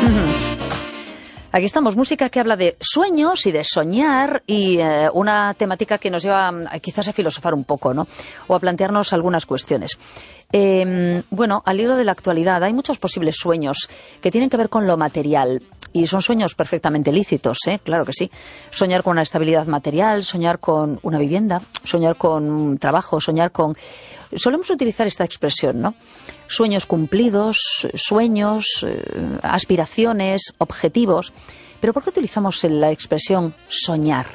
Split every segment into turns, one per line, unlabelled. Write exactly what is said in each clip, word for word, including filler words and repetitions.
Aquí estamos, música que habla de sueños y de soñar y eh, una temática que nos lleva eh, quizás a filosofar un poco, ¿no? O a plantearnos algunas cuestiones. Eh, bueno, al hilo de la actualidad hay muchos posibles sueños que tienen que ver con lo material. Y son sueños perfectamente lícitos, ¿eh? Claro que sí. Soñar con una estabilidad material, soñar con una vivienda, soñar con un trabajo, soñar con... Solemos utilizar esta expresión, ¿no? Sueños cumplidos, sueños, eh, aspiraciones, objetivos. Pero ¿por qué utilizamos la expresión soñar?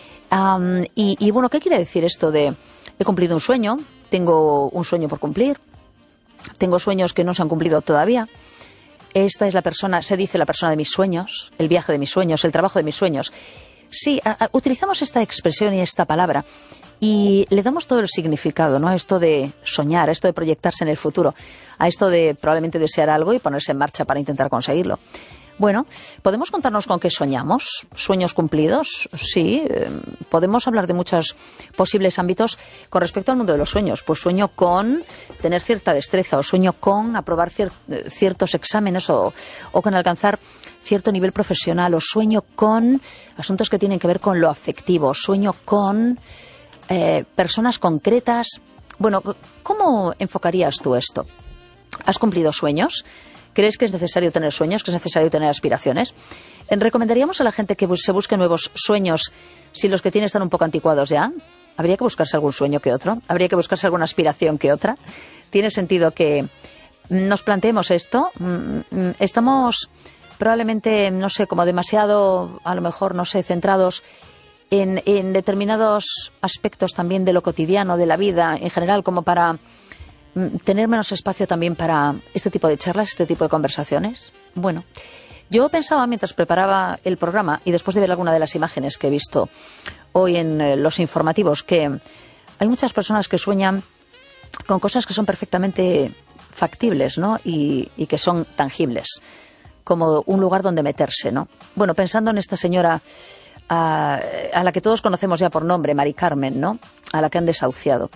Um, y, y bueno, ¿qué quiere decir esto de he cumplido un sueño, tengo un sueño por cumplir, tengo sueños que no se han cumplido todavía? Esta es la persona, se dice la persona de mis sueños, el viaje de mis sueños, el trabajo de mis sueños. Sí, a, a, utilizamos esta expresión y esta palabra y le damos todo el significado, ¿no? A esto de soñar, a esto de proyectarse en el futuro, a esto de probablemente desear algo y ponerse en marcha para intentar conseguirlo. Bueno, ¿podemos contarnos con qué soñamos? ¿Sueños cumplidos? Sí, eh, podemos hablar de muchos posibles ámbitos con respecto al mundo de los sueños. Pues sueño con tener cierta destreza, o sueño con aprobar cier ciertos exámenes, o, o con alcanzar cierto nivel profesional, o sueño con asuntos que tienen que ver con lo afectivo, sueño con eh, personas concretas. Bueno, ¿cómo enfocarías tú esto? ¿Has cumplido sueños? ¿Crees que es necesario tener sueños, que es necesario tener aspiraciones? ¿Recomendaríamos a la gente que se busque nuevos sueños si los que tiene están un poco anticuados ya? ¿Habría que buscarse algún sueño que otro? ¿Habría que buscarse alguna aspiración que otra? ¿Tiene sentido que nos planteemos esto? Estamos probablemente, no sé, como demasiado, a lo mejor, no sé, centrados en, en determinados aspectos también de lo cotidiano, de la vida en general, como para tener menos espacio también para este tipo de charlas, este tipo de conversaciones. Bueno, yo pensaba mientras preparaba el programa y después de ver alguna de las imágenes que he visto hoy en eh, los informativos, que hay muchas personas que sueñan con cosas que son perfectamente factibles, ¿no? Y, y que son tangibles, como un lugar donde meterse, ¿no? Bueno, pensando en esta señora a, a la que todos conocemos ya por nombre, Mari Carmen, ¿no? A la que han desahuciado.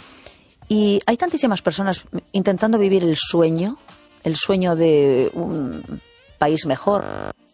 Y hay tantísimas personas intentando vivir el sueño, el sueño de un país mejor,